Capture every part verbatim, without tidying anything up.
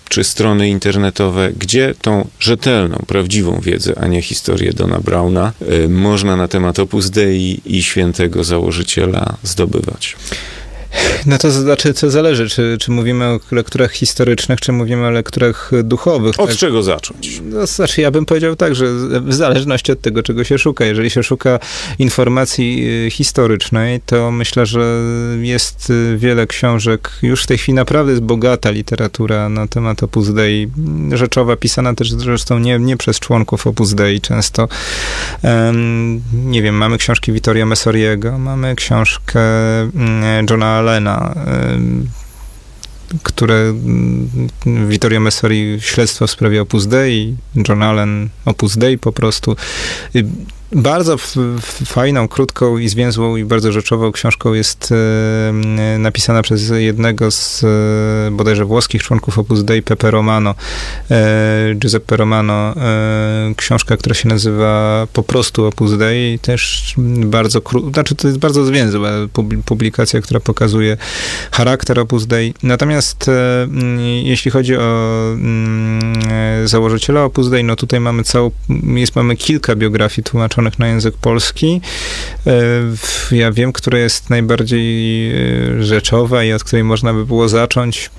czy strony internetowe, gdzie tą rzetelną, prawdziwą wiedzę, a nie historię Dona Browna, y, można na temat Opus Dei i świętego założyciela zdobywać? No to znaczy, co zależy, czy, czy mówimy o lekturach historycznych, czy mówimy o lekturach duchowych. Od tak? czego zacząć? No, znaczy, ja bym powiedział tak, że w zależności od tego, czego się szuka. Jeżeli się szuka informacji historycznej, to myślę, że jest wiele książek. Już w tej chwili naprawdę jest bogata literatura na temat Opus Dei. Rzeczowa, pisana też zresztą nie, nie przez członków Opus Dei często. Um, nie wiem, mamy książki Vittoria Messoriego, mamy książkę Johna Allena, które Vittorio Messori, Śledztwo w sprawie Opus Dei, John Allen, Opus Dei po prostu. Bardzo f- f- fajną, krótką i zwięzłą i bardzo rzeczową książką jest e, napisana przez jednego z e, bodajże włoskich członków Opus Dei, Pepe Romano, e, Giuseppe Romano. E, książka, która się nazywa po prostu Opus Dei, też bardzo krótka, znaczy to jest bardzo zwięzła publikacja, która pokazuje charakter Opus Dei. Natomiast e, jeśli chodzi o e, założyciela Opus Dei, no tutaj mamy całą, jest, mamy kilka biografii tłumaczonych na język polski. Ja wiem, która jest najbardziej rzeczowa i od której można by było zacząć.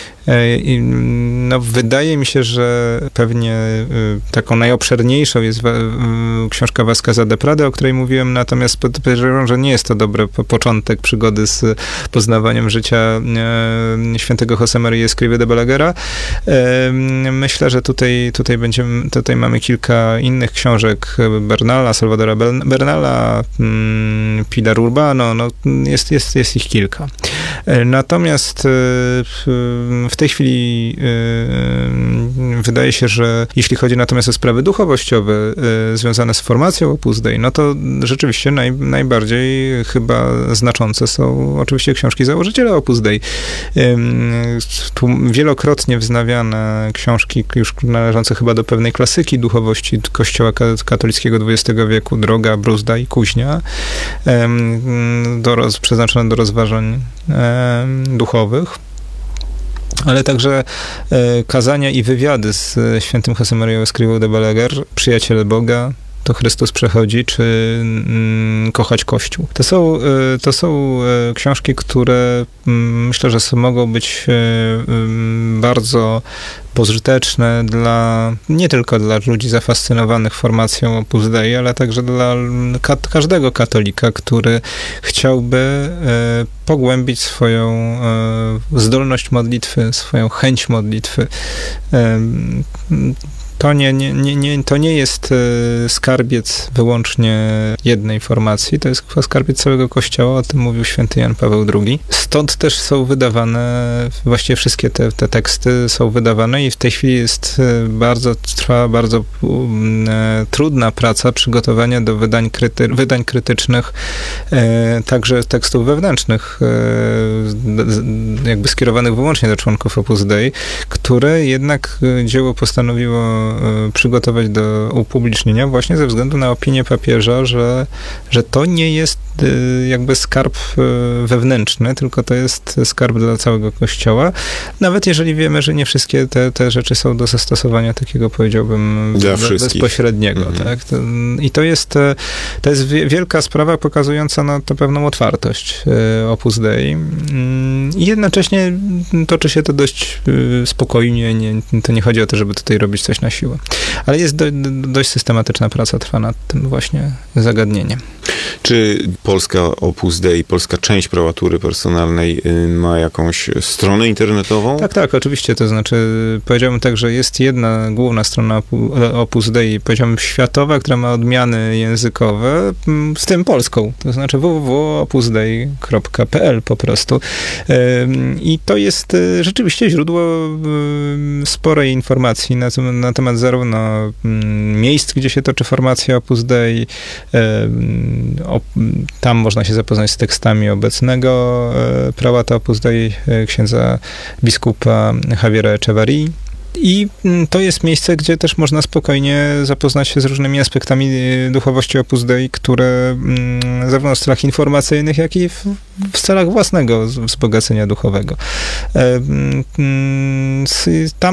No, wydaje mi się, że pewnie taką najobszerniejszą jest książka Vázqueza de Prady, o której mówiłem, natomiast podejrzewam, że nie jest to dobry początek przygody z poznawaniem życia świętego José Escrivá de Balaguera. Myślę, że tutaj, tutaj, będziemy, tutaj mamy kilka innych książek Bernala, Salvadora Bernala, Pilar Urbano, no, jest, jest, jest ich kilka. Natomiast w tej chwili yy, wydaje się, że jeśli chodzi natomiast o sprawy duchowościowe yy, związane z formacją Opus Dei, no to rzeczywiście naj, najbardziej chyba znaczące są oczywiście książki założyciela Opus Dei. Yy, tu wielokrotnie wznawiane książki już należące chyba do pewnej klasyki duchowości Kościoła katolickiego dwudziestego wieku, Droga, Bruzda i Kuźnia, yy, do roz, przeznaczone do rozważań yy, duchowych. Ale także e, kazania i wywiady z e, świętym José Escrivá de Balaguer, Przyjaciele Boga, To Chrystus przechodzi, czy mm, Kochać Kościół. To są, y, to są y, książki, które y, myślę, że mogą być y, y, bardzo pożyteczne dla, nie tylko dla ludzi zafascynowanych formacją Opus Dei, ale także dla ka- każdego katolika, który chciałby y, pogłębić swoją y, zdolność modlitwy, swoją chęć modlitwy. Y, To nie, nie, nie, nie, to nie jest e, skarbiec wyłącznie jednej formacji, to jest skarbiec całego Kościoła, o tym mówił święty Jan Paweł drugi. Stąd też są wydawane, właściwie wszystkie te, te teksty są wydawane i w tej chwili jest bardzo, trwa bardzo um, e, trudna praca przygotowania do wydań, kryty, wydań krytycznych, e, także tekstów wewnętrznych, e, jakby skierowanych wyłącznie do członków Opus Dei, które jednak dzieło postanowiło przygotować do upublicznienia właśnie ze względu na opinię papieża, że, że to nie jest jakby skarb wewnętrzny, tylko to jest skarb dla całego Kościoła. Nawet jeżeli wiemy, że nie wszystkie te, te rzeczy są do zastosowania takiego, powiedziałbym, dla bezpośredniego. Mhm. Tak? I to jest, to jest wielka sprawa pokazująca no, to pewną otwartość Opus Dei. I jednocześnie toczy się to dość spokojnie. Nie, to nie chodzi o to, żeby tutaj robić coś na siłę. Ale jest do, dość systematyczna praca trwa nad tym właśnie zagadnieniem. Czy polska Opus Dei, polska część prałatury personalnej ma jakąś stronę internetową? Tak, tak, oczywiście. To znaczy, powiedziałbym tak, że jest jedna główna strona Opus Dei, powiedziałbym światowa, która ma odmiany językowe, z tym polską. To znaczy w w w kropka opus dei kropka p l po prostu. I to jest rzeczywiście źródło sporej informacji na, na temat zarówno miejsc, gdzie się toczy formacja Opus Dei, o, tam można się zapoznać z tekstami obecnego e, prałata Opus Dei, e, księdza biskupa Javiera Echevarrii. I to jest miejsce, gdzie też można spokojnie zapoznać się z różnymi aspektami duchowości Opus Dei, które zarówno w celach informacyjnych, jak i w, w celach własnego wzbogacenia duchowego. Tam